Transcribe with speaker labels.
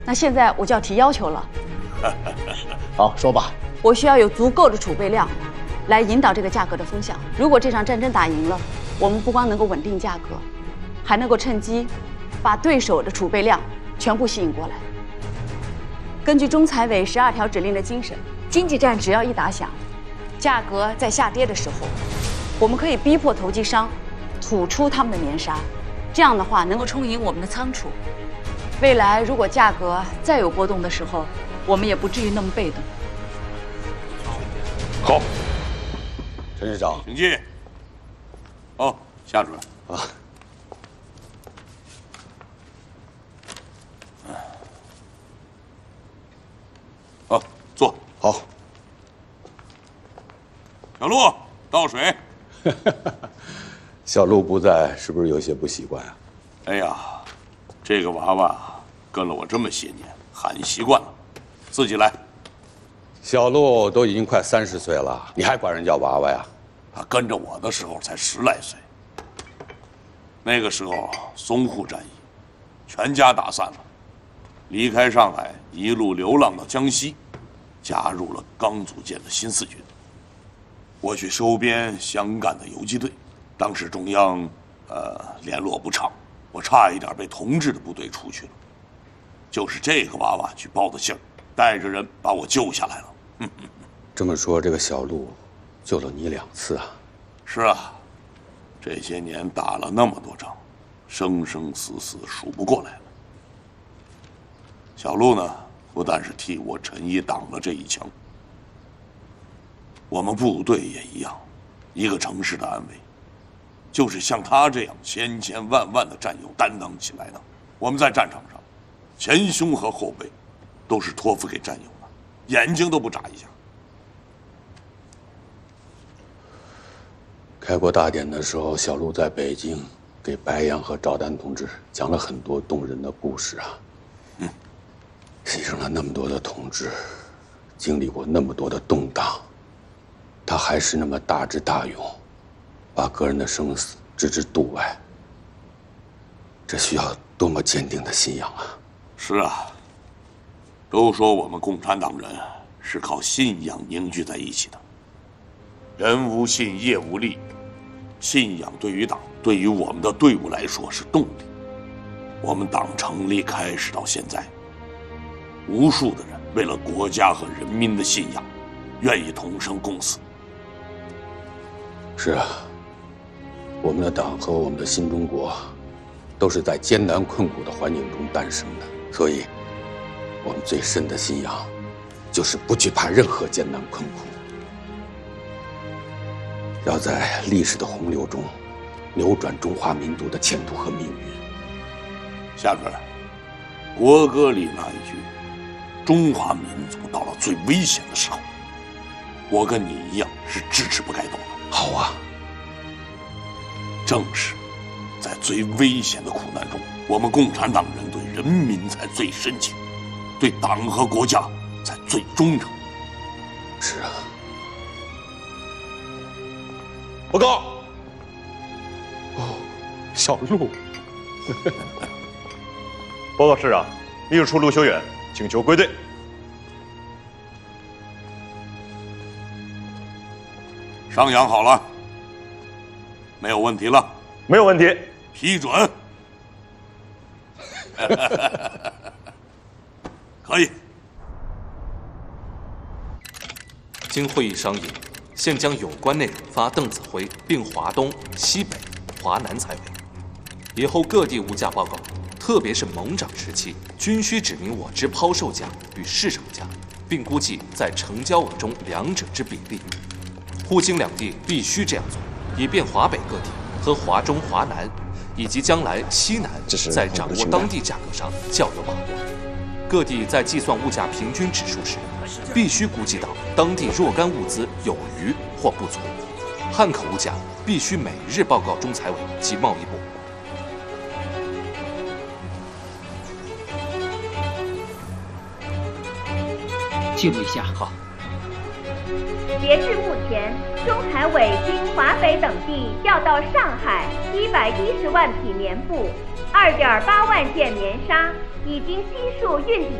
Speaker 1: 那现在我就要提要求了。
Speaker 2: 好，说吧。
Speaker 1: 我需要有足够的储备量，来引导这个价格的风向。如果这场战争打赢了，我们不光能够稳定价格，还能够趁机把对手的储备量全部吸引过来。根据中财委12条指令的精神，经济战只要一打响，价格在下跌的时候，我们可以逼迫投机商吐出他们的棉纱，这样的话能够充盈我们的仓储。未来如果价格再有波动的时候，我们也不至于那么被动。
Speaker 2: 好，陈市长，
Speaker 3: 请进。哦，夏主任
Speaker 2: 啊。
Speaker 3: 哦，坐。
Speaker 2: 好。
Speaker 3: 小陆，倒水。
Speaker 2: 小陆不在，是不是有些不习惯啊？
Speaker 3: 哎呀，这个娃娃跟了我这么些年，喊习惯了，自己来。
Speaker 2: 小陆都已经快30岁了，你还管人叫娃娃呀？
Speaker 3: 他跟着我的时候才10来岁。那个时候淞沪战役，全家打散了，离开上海，一路流浪到江西，加入了刚组建的新四军。我去收编湘赣的游击队，当时中央联络不畅，我差一点被同志的部队出去了。就是这个娃娃去报的信儿，带着人把我救下来了。
Speaker 2: 这么说，这个小陆救了你2次啊？
Speaker 3: 是啊，这些年打了那么多仗，生生死死数不过来了。小陆呢，不但是替我陈毅挡了这一枪，我们部队也一样，一个城市的安危，就是像他这样千千万万的战友担当起来的。我们在战场上，前胸和后背都是托付给战友的，眼睛都不眨一下。
Speaker 2: 开国大典的时候，小陆在北京给白杨和赵丹同志讲了很多动人的故事啊。牺牲了那么多的同志，经历过那么多的动荡，他还是那么大智大勇，把个人的生死置之度外。这需要多么坚定的信仰啊！
Speaker 3: 是啊，都说我们共产党人是靠信仰凝聚在一起的。人无信，业无力。信仰对于党，对于我们的队伍来说是动力。我们党成立开始到现在，无数的人为了国家和人民的信仰，愿意同生共死。
Speaker 2: 是啊，我们的党和我们的新中国，都是在艰难困苦的环境中诞生的，所以，我们最深的信仰，就是不惧怕任何艰难困苦。要在历史的洪流中扭转中华民族的前途和命运。
Speaker 3: 夏主任，国歌里那一句“中华民族到了最危险的时候”，我跟你一样是支持不改动的。
Speaker 2: 好啊，
Speaker 3: 正是在最危险的苦难中，我们共产党人对人民才最深情，对党和国家才最忠诚。
Speaker 2: 是啊。
Speaker 4: 报告。哦，小陆。报告师长，秘书处陆修远请求归队。
Speaker 3: 上扬好了，没有问题了。
Speaker 4: 没有问题。
Speaker 3: 批准。可以。
Speaker 5: 经会议商议，现将有关内容发邓子恢并华东、西北、华南财委。以后各地物价报告，特别是猛涨时期，均需指明我之抛售价与市场价，并估计在成交额中两者之比例。沪京两地必须这样做，以便华北各地和华中、华南，以及将来西南在掌握当地价格上较有把握。各地在计算物价平均指数时，必须估计到当地若干物资有余或不足。汉口物价必须每日报告中财委及贸易部。
Speaker 6: 记录一下。
Speaker 5: 好。
Speaker 7: 截至目前，中财委经华北等地调到上海110万匹棉布、2.8万件棉纱、 已经悉数运抵